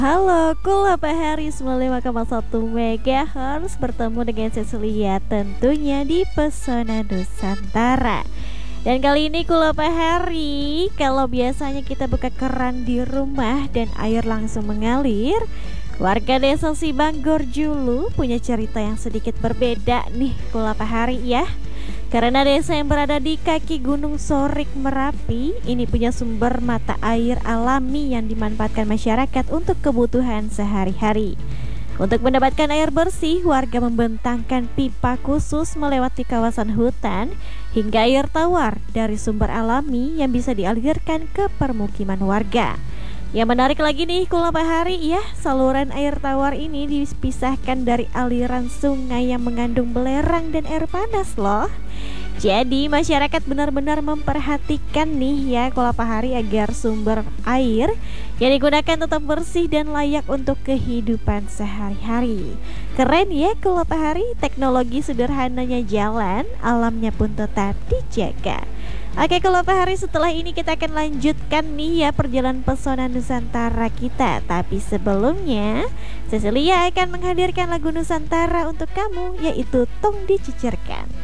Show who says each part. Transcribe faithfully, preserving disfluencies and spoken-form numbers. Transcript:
Speaker 1: Halo, Kula Bahari sembilan puluh lima koma satu MHz bertemu dengan Cecilia tentunya di Pesona Nusantara. Dan kali ini Kula Bahari, kalau biasanya kita buka keran di rumah dan air langsung mengalir, warga desa Sibanggor Julu punya cerita yang sedikit berbeda nih Kula Bahari ya. Karena desa yang berada di kaki Gunung Sorik Merapi ini punya sumber mata air alami yang dimanfaatkan masyarakat untuk kebutuhan sehari-hari. Untuk mendapatkan air bersih, warga membentangkan pipa khusus melewati kawasan hutan hingga air tawar dari sumber alami yang bisa dialirkan ke permukiman warga. Yang menarik lagi nih Kula Bahari ya, saluran air tawar ini dipisahkan dari aliran sungai yang mengandung belerang dan air panas loh. Jadi masyarakat benar-benar memperhatikan nih ya Kula Bahari agar sumber air yang digunakan tetap bersih dan layak untuk kehidupan sehari-hari. Keren ya Kula Bahari, teknologi sederhananya jalan, alamnya pun tetap dijaga. Oke Kula Bahari, setelah ini kita akan lanjutkan nih ya perjalanan pesona Nusantara kita. Tapi sebelumnya Cecilia akan menghadirkan lagu Nusantara untuk kamu, yaitu Tong Dicicirkan.